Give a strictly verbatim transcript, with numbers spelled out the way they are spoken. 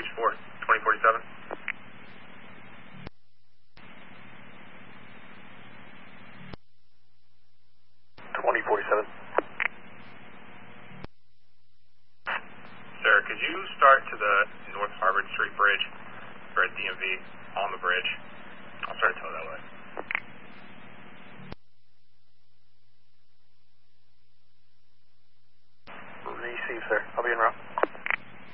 four, twenty forty-seven. twenty forty-seven. Sir, could you start to the North Harvard Street Bridge? Or at D M V on the bridge? I'll start to tow that way. Receive, sir. I'll be en route.